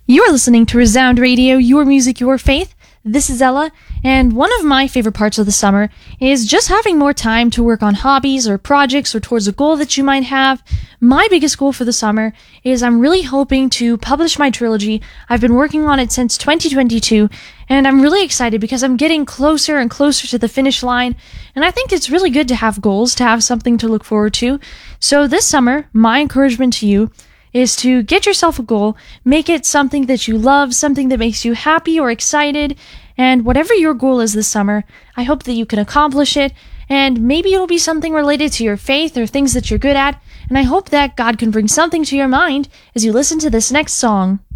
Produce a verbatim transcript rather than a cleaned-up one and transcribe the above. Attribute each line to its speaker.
Speaker 1: You're listening to Resound Radio, your music, your faith. This is Ella, and one of my favorite parts of the summer is just having more time to work on hobbies or projects or towards a goal that you might have. My biggest goal for the summer is I'm really hoping to publish my trilogy. I've been working on it since twenty twenty-two, and I'm really excited because I'm getting closer and closer to the finish line, and I think it's really good to have goals, to have something to look forward to. So this summer, my encouragement to you is to get yourself a goal, make it something that you love, something that makes you happy or excited, and whatever your goal is this summer, I hope that you can accomplish it, and maybe it'll be something related to your faith or things that you're good at, and I hope that God can bring something to your mind as you listen to this next song.